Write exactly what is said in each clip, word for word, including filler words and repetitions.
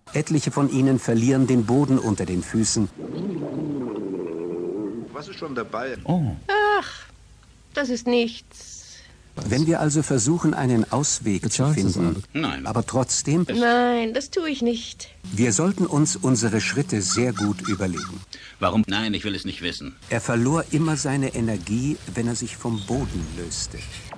Etliche von ihnen verlieren den Boden unter den Füßen. Was ist schon dabei? Oh. Ach, das ist nichts. Wenn wir also versuchen, einen Ausweg zu finden, Nein. aber trotzdem, Nein, das tue ich nicht. wir sollten uns unsere Schritte sehr gut überlegen. Warum? Nein, ich will es nicht wissen. Er verlor immer seine Energie, wenn er sich vom Boden löste.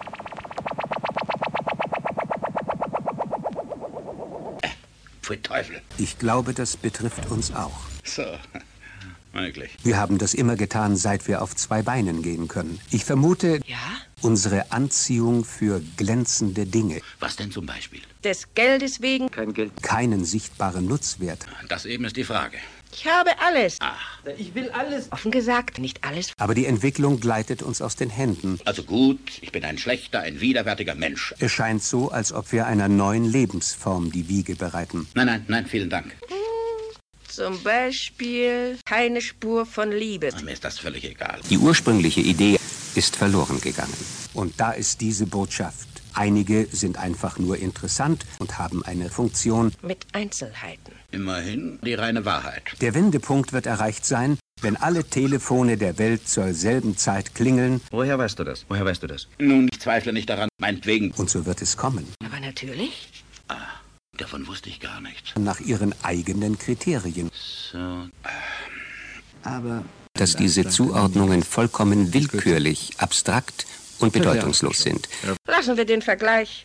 Äh, pfui Teufel. Ich glaube, das betrifft uns auch. So, möglich. Wir haben das immer getan, seit wir auf zwei Beinen gehen können. Ich vermute, Ja? unsere Anziehung für glänzende Dinge, Was denn zum Beispiel? Des Geldes wegen. Kein Geld. keinen sichtbaren Nutzwert. Das eben ist die Frage. Ich habe alles. Ach, Ich will alles. Offen gesagt, nicht alles. Aber die Entwicklung gleitet uns aus den Händen. also gut, ich bin ein schlechter, ein widerwärtiger Mensch. Es scheint so, als ob wir einer neuen Lebensform die Wiege bereiten. Nein, nein, nein, vielen Dank. Zum Beispiel keine Spur von Liebe. Mir ist das völlig egal. Die ursprüngliche Idee ist verloren gegangen. Und da ist diese Botschaft. Einige sind einfach nur interessant und haben eine Funktion. Mit Einzelheiten. Immerhin die reine Wahrheit. Der Wendepunkt wird erreicht sein, wenn alle Telefone der Welt zur selben Zeit klingeln. Woher weißt du das? Woher weißt du das? Nun, ich zweifle nicht daran, meinetwegen. Und so wird es kommen. Aber natürlich. Davon wusste ich gar nichts. Nach ihren eigenen Kriterien. So, Aber dass diese Zuordnungen vollkommen willkürlich, abstrakt und bedeutungslos sind. Lassen wir den Vergleich.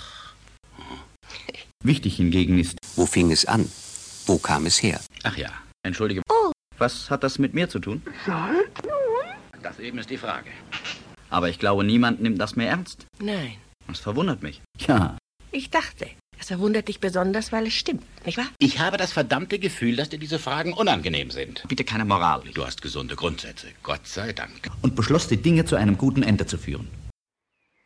Wichtig hingegen ist, Wo fing es an? Wo kam es her? ach ja, entschuldige. was hat das mit mir zu tun? Das eben ist die Frage. Aber ich glaube, niemand nimmt das mehr ernst. Nein. Das verwundert mich. Ja. Ich dachte, es verwundert dich besonders, weil es stimmt, nicht wahr? Ich habe das verdammte Gefühl, dass dir diese Fragen unangenehm sind. Bitte keine Moral. Du hast gesunde Grundsätze, Gott sei Dank. Und beschloss, die Dinge zu einem guten Ende zu führen.